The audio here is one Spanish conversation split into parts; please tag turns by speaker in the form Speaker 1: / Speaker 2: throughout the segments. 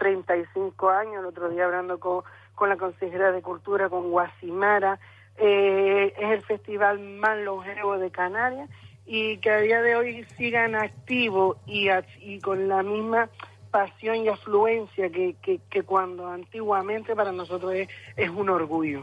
Speaker 1: 35 años, el otro día hablando con la consejera de Cultura, con Guasimara. Es el festival más longevo de Canarias y que a día de hoy sigan activos y con la misma pasión y afluencia que cuando antiguamente, para nosotros es un orgullo.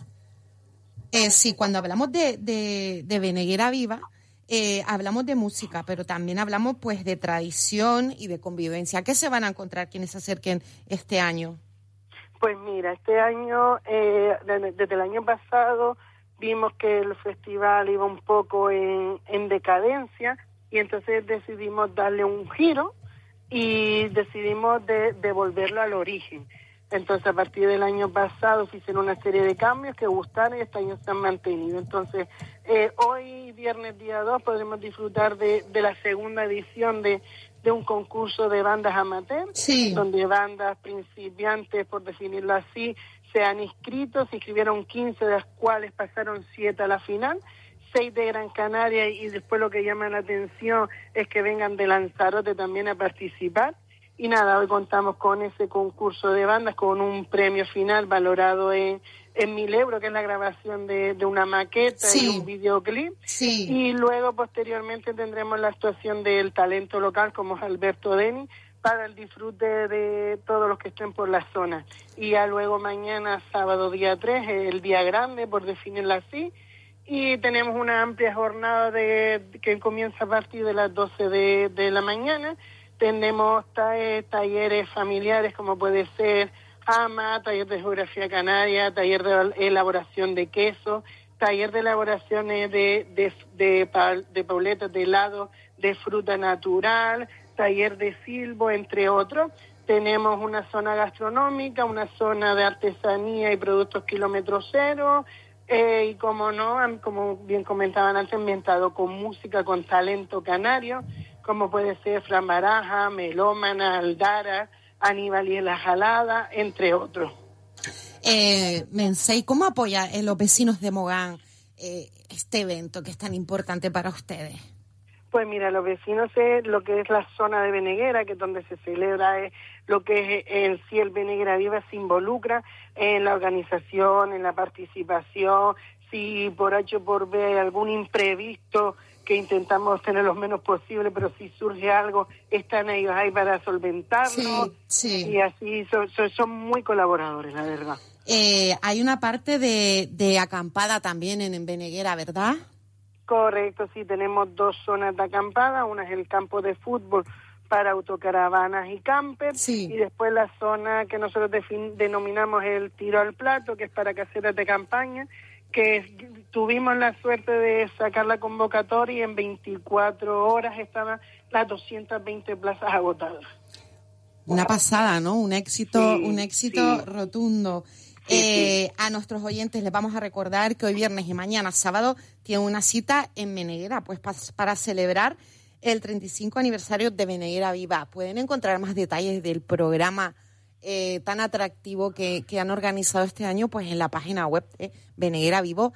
Speaker 2: Sí, cuando hablamos de Veneguera Viva, hablamos de música, pero también hablamos pues de tradición y de convivencia. ¿Qué se van a encontrar quienes se acerquen este año?
Speaker 1: Pues mira, este año, desde el año pasado, vimos que el festival iba un poco en decadencia y entonces decidimos darle un giro y decidimos devolverlo al origen. Entonces, a partir del año pasado se hicieron una serie de cambios que gustaron y este año se han mantenido. Entonces, hoy, viernes día 2, podremos disfrutar de la segunda edición de un concurso de bandas amateur, sí, donde bandas principiantes, por definirlo así, se han inscrito, se inscribieron 15, de las cuales pasaron 7 a la final, 6 de Gran Canaria, y después lo que llama la atención es que vengan de Lanzarote también a participar. Y nada, hoy contamos con ese concurso de bandas, con un premio final valorado en 1.000 euros, que es la grabación de una maqueta, sí, y un videoclip. Sí. Y luego, posteriormente, tendremos la actuación del talento local, como es Alberto Deni, para el disfrute de todos los que estén por la zona. Y ya luego mañana, sábado día 3, el día grande, por definirlo así, y tenemos una amplia jornada que comienza a partir de las 12 de la mañana. Tenemos talleres familiares, como puede ser AMA, taller de geografía canaria, taller de elaboración de queso, taller de elaboraciones de pauletas de helado de fruta natural, taller de silbo, entre otros. Tenemos una zona gastronómica, una zona de artesanía y productos kilómetro cero, y como no, como bien comentaban antes, ambientado con música, con talento canario, como puede ser Fran Baraja, Melómana, Aldara, Aníbal y la Jalada, entre otros.
Speaker 2: Mensei, ¿cómo apoya los vecinos de Mogán este evento que es tan importante para ustedes?
Speaker 1: Pues mira, los vecinos es lo que es la zona de Veneguera, que es donde se celebra lo que es en sí el Veneguera Viva, se involucra en la organización, en la participación. Si por H o por B hay algún imprevisto, que intentamos tener lo menos posible, pero si surge algo, están ellos ahí para solventarlo. Sí, sí. Y así son muy colaboradores, la verdad.
Speaker 2: Hay una parte de acampada también en Veneguera, ¿verdad?
Speaker 1: Correcto, sí, tenemos 2 zonas de acampada. Una es el campo de fútbol para autocaravanas y campers, sí, y después la zona que nosotros denominamos el tiro al plato, que es para caseras de campaña, que tuvimos la suerte de sacar la convocatoria y en 24 horas estaban las 220 plazas agotadas.
Speaker 2: Una pasada, ¿no? Un éxito, sí, sí, rotundo. Sí. A nuestros oyentes les vamos a recordar que hoy viernes y mañana sábado tienen una cita en Veneguera, pues para celebrar el 35 aniversario de Veneguera Viva. Pueden encontrar más detalles del programa tan atractivo que han organizado este año, pues en la página web de Veneguera Viva,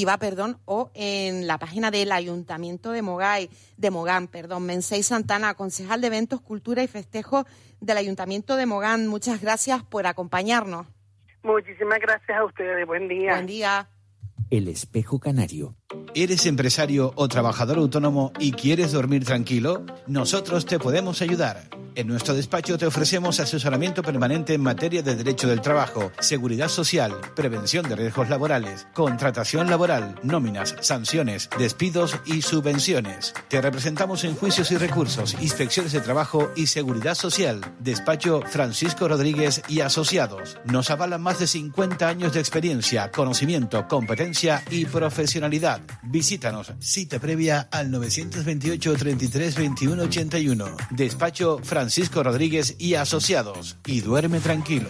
Speaker 2: o en la página del Ayuntamiento de Mogán. Mensei Santana, concejal de Eventos, Cultura y Festejos del Ayuntamiento de Mogán. Muchas gracias por acompañarnos.
Speaker 1: Muchísimas gracias a ustedes. Buen día.
Speaker 2: Buen día.
Speaker 3: El Espejo Canario.
Speaker 4: ¿Eres empresario o trabajador autónomo y quieres dormir tranquilo? Nosotros te podemos ayudar. En nuestro despacho te ofrecemos asesoramiento permanente en materia de derecho del trabajo, seguridad social, prevención de riesgos laborales, contratación laboral, nóminas, sanciones, despidos y subvenciones. Te representamos en juicios y recursos, inspecciones de trabajo y seguridad social. Despacho Francisco Rodríguez y Asociados. Nos avalan más de 50 años de experiencia, conocimiento, competencia y profesionalidad. Visítanos, cita previa al 928 33 21 81. Despacho Francisco Rodríguez y Asociados. Y duerme tranquilo.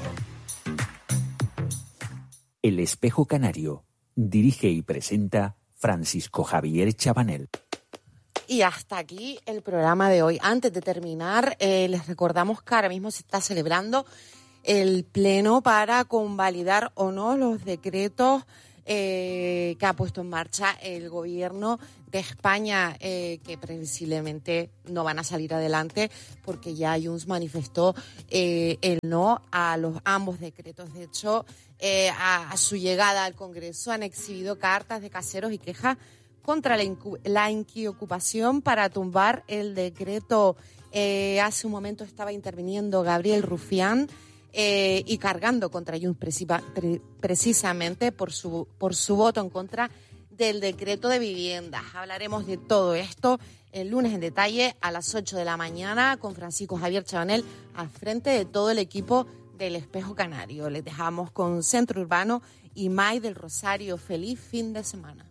Speaker 3: El Espejo Canario. Dirige y presenta Francisco Javier Chabanel.
Speaker 2: Y hasta aquí el programa de hoy. Antes de terminar, les recordamos que ahora mismo se está celebrando el pleno para convalidar o no los decretos que ha puesto en marcha el gobierno de España, que previsiblemente no van a salir adelante porque ya Junts manifestó el no a ambos decretos. De hecho, a su llegada al Congreso han exhibido cartas de caseros y quejas contra la inquiocupación para tumbar el decreto. Hace un momento estaba interviniendo Gabriel Rufián y cargando contra Junts precisamente por su voto en contra del decreto de viviendas. Hablaremos de todo esto el lunes en detalle a las 8 de la mañana con Francisco Javier Chabanel al frente de todo el equipo del Espejo Canario. Les dejamos con Centro Urbano y May del Rosario. Feliz fin de semana.